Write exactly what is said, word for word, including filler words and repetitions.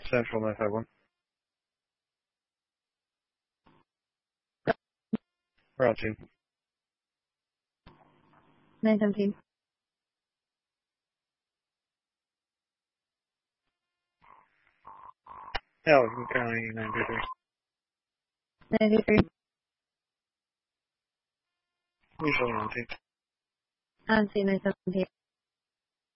Central nine five one. We're on team. nine seventeen. Allegan County nine two three. nine two three. Usually on team. On scene nine seventeen.